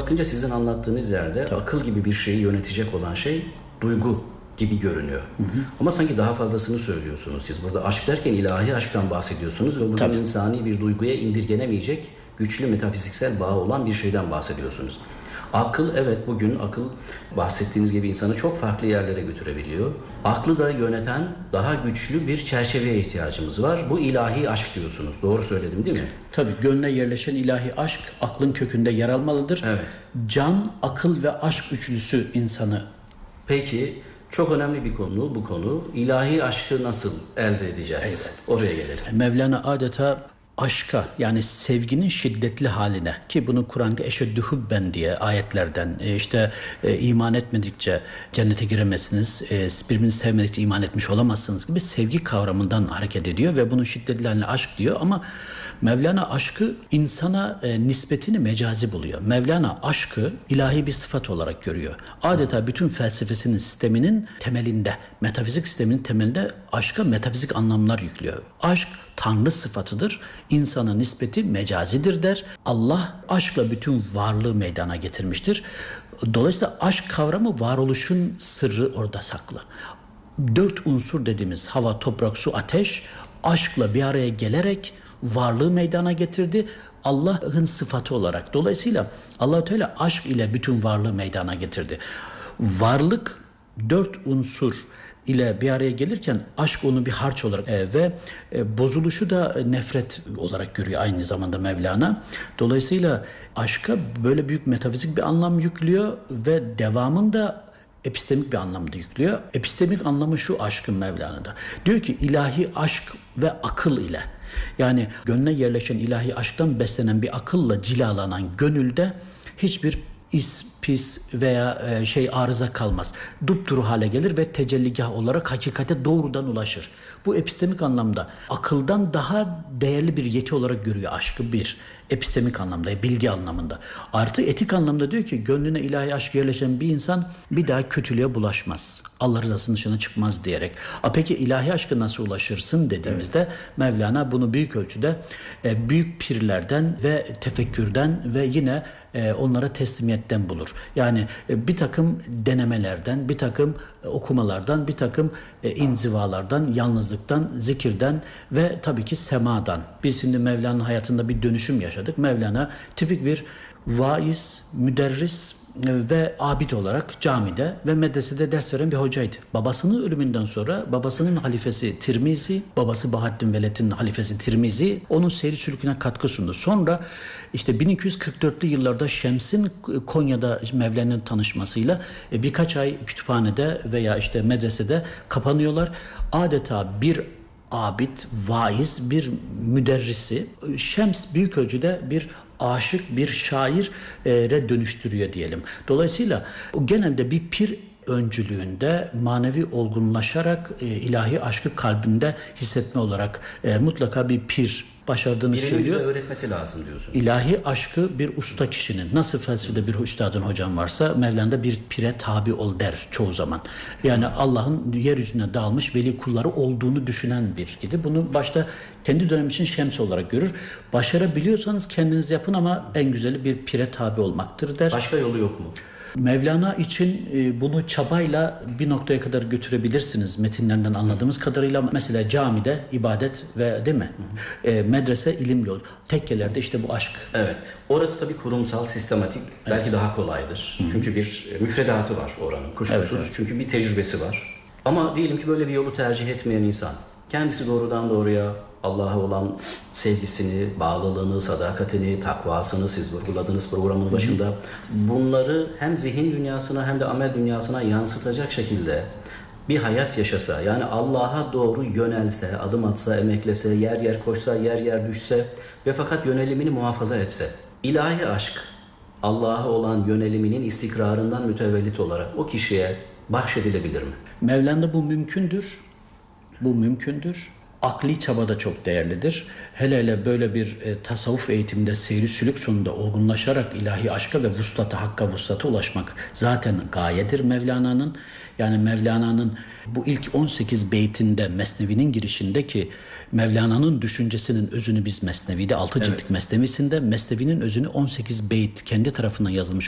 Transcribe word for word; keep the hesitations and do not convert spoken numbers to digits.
bakınca sizin anlattığınız yerde Tabii. akıl gibi bir şeyi yönetecek olan şey duygu gibi görünüyor. Hı hı. Ama sanki daha fazlasını söylüyorsunuz siz. Burada aşk derken ilahi aşktan bahsediyorsunuz ve bugün Tabii. insani bir duyguya indirgenemeyecek güçlü metafiziksel bağı olan bir şeyden bahsediyorsunuz. Akıl, evet, bugün akıl bahsettiğiniz gibi insanı çok farklı yerlere götürebiliyor. Aklı da yöneten daha güçlü bir çerçeveye ihtiyacımız var. Bu ilahi aşk diyorsunuz. Doğru söyledim değil mi? Tabii, gönle yerleşen ilahi aşk aklın kökünde yer almalıdır. Evet. Can, akıl ve aşk üçlüsü insanı. Peki, çok önemli bir konu bu konu. İlahi aşkı nasıl elde edeceğiz? Evet. Oraya gelelim. Mevlana adeta aşka, yani sevginin şiddetli haline, ki bunu Kur'an'da eşeddü hubben diye ayetlerden işte e, iman etmedikçe cennete giremezsiniz, e, birbirinizi sevmedikçe iman etmiş olamazsınız gibi sevgi kavramından hareket ediyor ve bunun şiddetli haline aşk diyor. Ama Mevlana aşkı insana e, nispetini mecazi buluyor. Mevlana aşkı ilahi bir sıfat olarak görüyor. Adeta bütün felsefesinin sisteminin temelinde, metafizik sisteminin temelinde aşka metafizik anlamlar yüklüyor. Aşk Tanrı sıfatıdır. İnsana nispeti mecazidir der. Allah aşkla bütün varlığı meydana getirmiştir. Dolayısıyla aşk kavramı varoluşun sırrı orada saklı. Dört unsur dediğimiz hava, toprak, su, ateş aşkla bir araya gelerek varlığı meydana getirdi. Allah'ın sıfatı olarak. Dolayısıyla Allah-u Teala aşk ile bütün varlığı meydana getirdi. Varlık dört unsur ile bir araya gelirken aşk onu bir harç olarak e, ve e, bozuluşu da nefret olarak görüyor aynı zamanda Mevlana. Dolayısıyla aşka böyle büyük metafizik bir anlam yüklüyor ve devamında epistemik bir anlamda yüklüyor. Epistemik anlamı şu aşkın Mevlana'da. Diyor ki ilahi aşk ve akıl ile, yani gönle yerleşen ilahi aşktan beslenen bir akılla cilalanan gönülde hiçbir is, pis veya şey arıza kalmaz. Dupduru hale gelir ve tecelligah olarak hakikate doğrudan ulaşır. Bu epistemik anlamda akıldan daha değerli bir yeti olarak görüyor aşkı bir. Epistemik anlamda, bilgi anlamında. Artı etik anlamda diyor ki gönlüne ilahi aşk yerleşen bir insan bir daha kötülüğe bulaşmaz. Allah rızasının dışına çıkmaz diyerek. A peki ilahi aşkı nasıl ulaşırsın dediğimizde evet. Mevlana bunu büyük ölçüde e, büyük pirlerden ve tefekkürden ve yine e, onlara teslimiyetten bulur. Yani e, bir takım denemelerden, bir takım e, okumalardan, bir takım e, inzivalardan, yalnızlıktan, zikirden ve tabii ki semadan. Biz şimdi Mevlana'nın hayatında bir dönüşüm yaşadık. Mevlana tipik bir vaiz, müderris ve abid olarak camide ve medresede ders veren bir hocaydı. Babasının ölümünden sonra babasının halifesi Tirmizi, babası Bahaddin Veled'in halifesi Tirmizi onun seyri sülüküne katkı sundu. Sonra işte bin iki yüz kırk dörtlü yıllarda Şems'in Konya'da Mevlana'nın tanışmasıyla birkaç ay kütüphanede veya işte medresede kapanıyorlar. Adeta bir abid, vaiz, bir müderrisi Şems büyük ölçüde bir aşık, bir şaire dönüştürüyor diyelim. Dolayısıyla genelde bir pir öncülüğünde manevi olgunlaşarak e, ilahi aşkı kalbinde hissetme olarak e, mutlaka bir pir başardığını Birinin söylüyor. Bize öğretmesi lazım diyorsun. İlahi aşkı bir usta kişinin, nasıl felsefede bir üstadın hocam varsa Mevlana bir pire tabi ol der çoğu zaman. Yani Allah'ın yeryüzüne dağılmış veli kulları olduğunu düşünen bir kişi. Bunu başta kendi dönemi için Şems olarak görür. Başarabiliyorsanız kendiniz yapın ama en güzeli bir pire tabi olmaktır der. Başka yolu yok mu? Mevlana için bunu çabayla bir noktaya kadar götürebilirsiniz metinlerinden anladığımız kadarıyla. Mesela camide ibadet ve değil mi? Hı hı. E, medrese ilim yolu. Tekkelerde işte bu aşk. Evet. Orası tabii kurumsal, sistematik. Evet. Belki daha kolaydır. Hı hı. Çünkü bir müfredatı var oranın. Kuşkusuz. Evet, evet. Çünkü bir tecrübesi var. Ama diyelim ki böyle bir yolu tercih etmeyen insan kendisi doğrudan doğruya Allah'a olan sevgisini, bağlılığını, sadakatini, takvasını siz vurguladığınız programın başında bunları hem zihin dünyasına hem de amel dünyasına yansıtacak şekilde bir hayat yaşasa, yani Allah'a doğru yönelse, adım atsa, emeklese, yer yer koşsa, yer yer düşse ve fakat yönelimini muhafaza etse, ilahi aşk Allah'a olan yöneliminin istikrarından mütevellit olarak o kişiye bahşedilebilir mi? Mevlana'da bu mümkündür. Bu mümkündür. Akli çaba da çok değerlidir. Hele hele böyle bir e, tasavvuf eğitiminde seyri sülük sonunda olgunlaşarak ilahi aşka ve vuslata, hakka vuslata ulaşmak zaten gayedir Mevlana'nın. Yani Mevlana'nın bu ilk on sekiz beytinde Mesnevi'nin girişindeki Mevlana'nın düşüncesinin özünü biz Mesnevi'de altı ciltlik evet. Mesnevi'sinde Mesnevi'nin özünü on sekiz beyt kendi tarafından yazılmış